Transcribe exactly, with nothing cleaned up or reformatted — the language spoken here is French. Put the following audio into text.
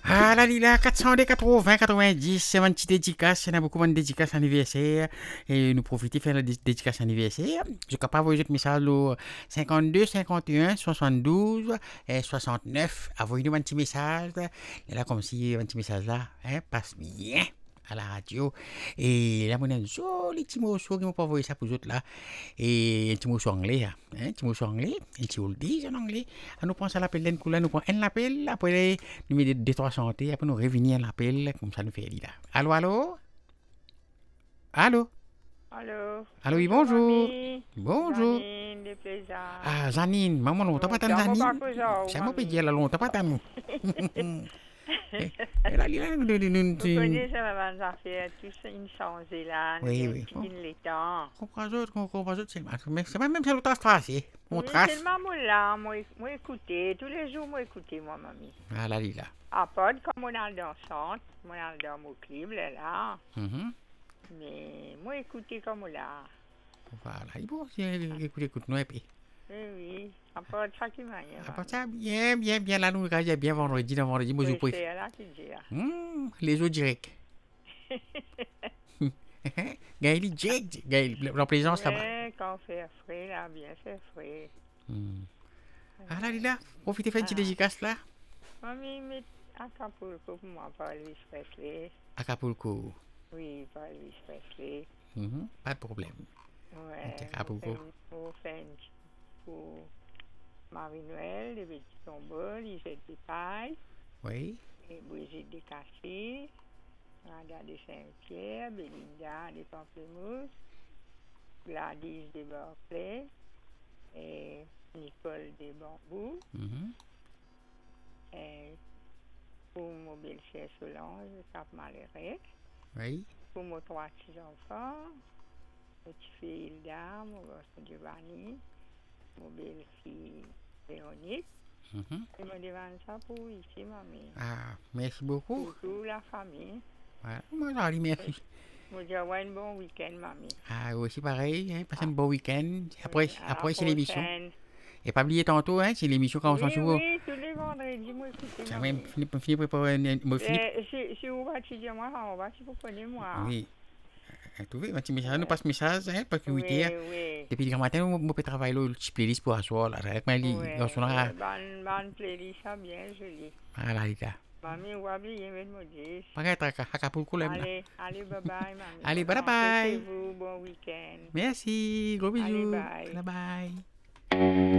Ah là, il a quatre cent quatre-vingts quatre-vingt-dix, c'est une petite dédicace, il y a beaucoup de dédicaces anniversaire et nous profiter de faire la dé- dédicace anniversaire. Je suis capable de vous un message au cinquante-deux cinquante et un soixante-douze et soixante-neuf. Envoyez-nous un petit message. Et là, comme si un petit message là hein, passe bien à la radio. Et là, on a un joli petit morceau qui m'a pas envoyé ça pour vous autres là. Et un petit morceau anglais, hein, un petit morceau anglais, un petit oldies en anglais. On nous prend ça l'appel d'un coup là, nous prend un appel, après nous mettons deux trois chanter, après nous revenir à l'appel, comme ça nous fait là. Allô, allô? Allô? Allô, Allô, oui, bonjour bonjour. mamie, Bonjour. Janine, des plaisirs. Ah, Janine, maman, longtemps pas tant Longtemps pas Janine. que ça, oh, Ça m'a pas dit mamie. là, longtemps pas tant. Et là, là, nous, nous, nous, Vous nous- connaissez ma bonne affaire, tout ça, une changé là, nous Oui, avons oui. Oh, fini les temps. comprends autre, comprends autre, c'est mais c'est même c'est l'autre trace, eh. On Oui, trace. tellement moi là, moi, moi écouter, tous les jours moi écouter, moi mamie. Ah, là, là. À part comme on a dansante, moi on a dans mon clip là, là, Mhm. mais moi écouter comme là. Voilà. Et bon, écoute, écoute, nous, et puis. Oui, oui, à part ça qui m'a À part ça, bien, bien, bien, là, nous, regardons bien vendredi, dans vendredi, moi, je oui, préfère. c'est là qui dit. là. Hum, les autres directs. Gaël, direct, Gaël, la plaisance là-bas. Oui, quand on fait frais là, bien c'est frais. Hum. Ah là, là, profitez, faites une petite Ah. dédicace là. Mamie, mais Acapulco pour moi, par Elvis Presley. Acapulco. Oui, par Elvis Presley. Mhm, pas de problème. Ouais. Acapulco. Pour faire pour Marie-Noël, les petits tombeaux, Lisette des Pailles, Oui. et Brigitte des Cassis, Rada des Saint-Pierre, Belinda des Pamplemousses, Gladys des Berkeley, et Nicole des Bambous, Mhm. et pour mon belle-sœur Solange, Cap Malheureux. Oui. Pour mes trois petits enfants, ma petite fille Hilda, mon garçon Giovanni, mon belle-fille Véronique, Mhm. et me demande ça pour ici, mamie. Ah, merci beaucoup. Pour toute la famille. Voilà. Moi, j'en dis merci. Je dis, ouais, un bon week-end, mamie. Ah, aussi pareil, hein, passez un bon week-end. Après, Oui, à la après c'est l'émission. prochaine. Et pas oublier tantôt, hein, c'est l'émission quand on s'en Oui, souvient. oui, tous les vendredis, moi, écoutez, Ça mamie. même fini, fini préparer, moi, fini. Eh, si, si vous va dire moi, on va, si vous prenez moi. Oui. Euh, Tu vois, un petit message, nous passe message, hein, parce que Oui, huit heures. oui. Depuis le matin, on peut travailler le petit playlist pour asseoir, là, avec ma lit, Oui, dans son ara. oui, bonne, bonne playlist, ça bien joli. Ah, là, là. Mamie, vous oubliez, mettre mon dix. Pas qu'à être à Acapulco, là. Allez, allez, bye bye, mamie. Allez, bye Bon, bye. faites-vous, bon week-end. Merci, gros Allez, bisous. bye. Bye bye.